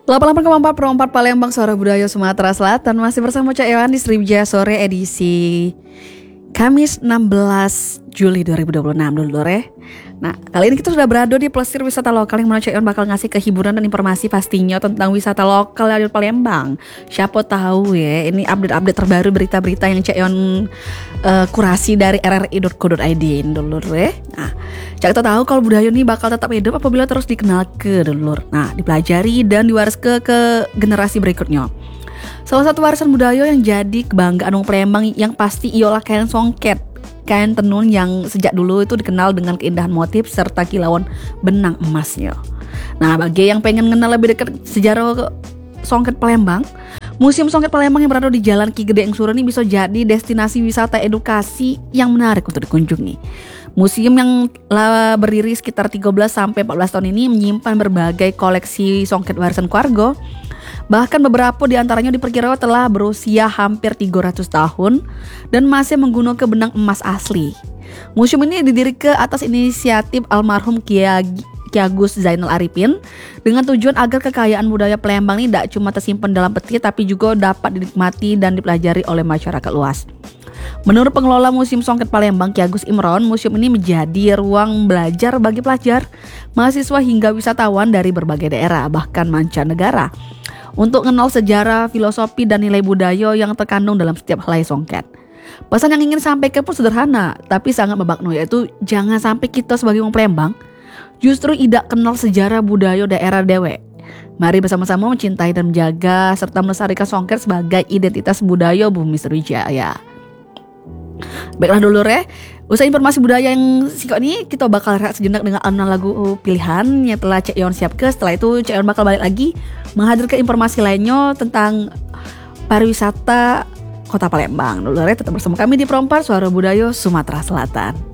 88,4 per 4 Palembang, Suara Budaya Sumatera Selatan. Masih bersama Cak Ewan di Sriwijaya Sore edisi Kamis 16 Juli 2026 dulu ya. Nah, kali ini kita sudah berada di Plesir Wisata Lokal yang mana Cak Ewan bakal ngasih kehiburan dan informasi pastinya tentang wisata lokal di Palembang. Siapa tahu ya, ini update-update terbaru berita-berita yang Cak Ewan kurasi dari rri.co.id dulu ya. Nah, Cak kita tahu kalau budaya ini bakal tetap hidup apabila terus dikenal ke dulur. Nah, dipelajari dan diwaris ke generasi berikutnya. Salah satu warisan budaya yang jadi kebanggaan wong Palembang yang pasti ialah kain songket, kain tenun yang sejak dulu itu dikenal dengan keindahan motif serta kilauan benang emasnya. Nah, bagi yang pengen kenal lebih dekat sejarah songket Palembang, Museum Songket Palembang yang berada di Jalan Ki Gede Engsur ini bisa jadi destinasi wisata edukasi yang menarik untuk dikunjungi. Museum yang berdiri sekitar 13-14 tahun ini menyimpan berbagai koleksi songket warisan keluarga. Bahkan beberapa di antaranya diperkirakan telah berusia hampir 300 tahun dan masih menggunakan benang emas asli. Museum ini didirikan atas inisiatif almarhum Ki Agus Zainal Arifin dengan tujuan agar kekayaan budaya Palembang ini tidak cuma tersimpan dalam peti tapi juga dapat dinikmati dan dipelajari oleh masyarakat luas. Menurut pengelola Museum Songket Palembang Ki Agus Imron, museum ini menjadi ruang belajar bagi pelajar, mahasiswa hingga wisatawan dari berbagai daerah bahkan mancanegara untuk mengenal sejarah, filosofi, dan nilai budaya yang terkandung dalam setiap helai songket. Pesan yang ingin sampaikan pun sederhana, tapi sangat membakno, yaitu jangan sampai kita sebagai orang Palembang justru tidak kenal sejarah budaya daerah dewe. Mari bersama-sama mencintai dan menjaga serta melestarikan songket sebagai identitas budaya bumi Sriwijaya. Baiklah dulu ya, usai informasi budaya yang singkat ini, kita bakal rehat sejenak dengan alunan lagu pilihan yang telah Cak Ewan siapkan. Setelah itu Cak Ewan bakal balik lagi menghadirkan informasi lainnya tentang pariwisata Kota Palembang. Dulu ya, tetap bersama kami di Perompat Suara Budaya Sumatera Selatan.